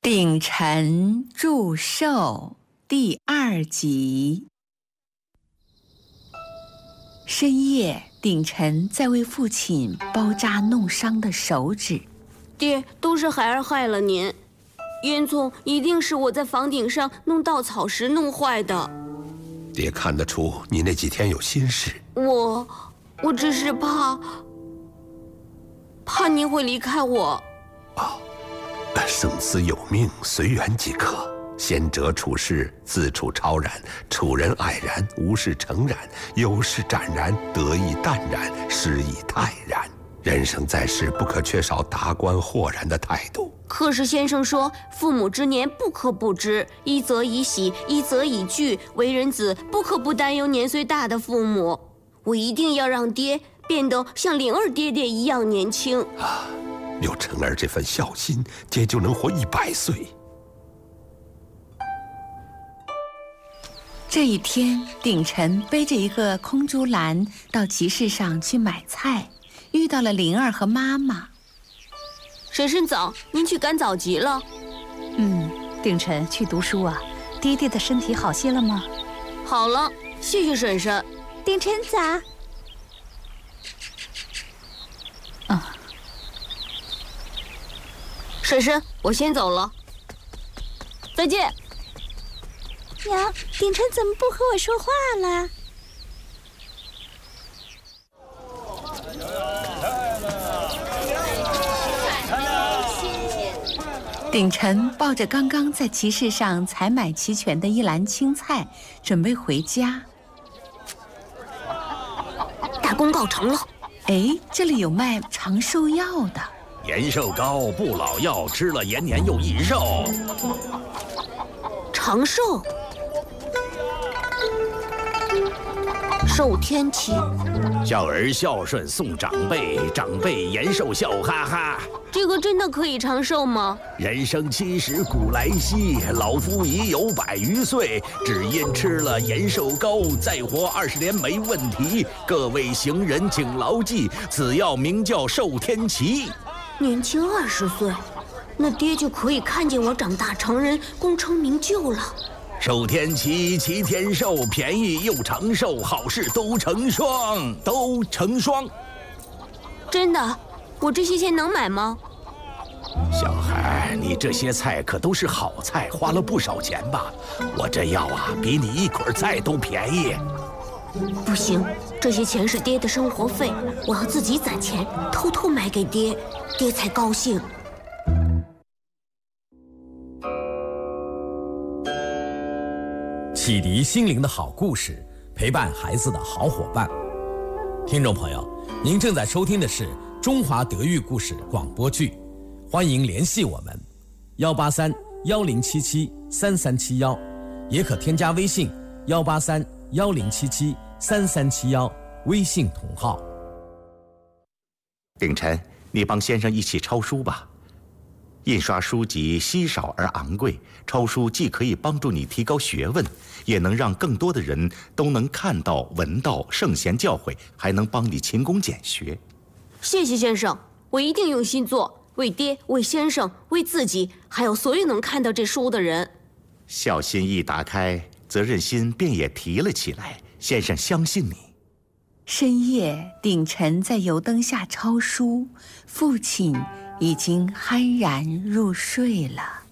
鼎臣祝寿第2集。深夜，鼎臣在为父亲包扎弄伤的手指。 爹，都是孩儿害了您，烟囱一定是我在房顶上弄稻草时弄坏的。 爹看得出你那几天有心事。 我只是怕您会离开我。 生死有命，随缘即可。贤者处世，自处超然，处人蔼然，无事诚然，有事斩然，得意淡然，失意泰然。人生在世，不可缺少达观豁然的态度。 可是先生说，父母之年不可不知，一则以喜，一则以惧。为人子不可不担忧年岁大的父母。我一定要让爹变得像灵儿爹爹一样年轻。 有成儿这份孝心，爹就能活100岁。 这一天，鼎臣背着一个空竹篮到集市上去买菜，遇到了灵儿和妈妈。 婶婶早，您去赶早集了？ 鼎臣去读书啊。爹爹的身体好些了吗？ 好了，谢谢婶婶。 鼎臣早。 婶婶，我先走了，再见。 娘，鼎臣怎么不和我说话了？ 鼎臣抱着刚刚在集市上采买齐全的一篮青菜，准备回家。 大功告成了。 这里有卖长寿药的。 延寿膏不老药，吃了延年又益寿。 长寿，寿天期。 孝儿孝顺送长辈，长辈延寿笑哈哈。 这个真的可以长寿吗？ 人生70古来稀，老夫已有100余岁，只因吃了延寿膏，再活20年没问题。各位行人请牢记，此药名叫寿天齐。 年轻20岁，那爹就可以看见我长大成人，功成名就了。 寿天齐，齐天寿，便宜又长寿，好事都成双，都成双。 真的？我这些钱能买吗？ 小孩，你这些菜可都是好菜，花了不少钱吧？我这药啊，比你一捆菜都便宜。 不行，这些钱是爹的生活费，我要自己攒钱，偷偷买给爹，爹才高兴。 启迪心灵的好故事，陪伴孩子的好伙伴。听众朋友，您正在收听的是中华德育故事广播剧，欢迎联系我们183-1077-3371，也可添加微信183-1077-3371，微信同号。 鼎臣，你帮先生一起抄书吧。印刷书籍稀少而昂贵，抄书既可以帮助你提高学问，也能让更多的人都能看到闻到圣贤教诲，还能帮你勤工俭学。 谢谢先生，我一定用心做，为爹，为先生，为自己，还有所有能看到这书的人。 孝心一打开，责任心便也提了起来。先生相信你。 深夜，鼎臣在油灯下抄书，父亲已经酣然入睡了。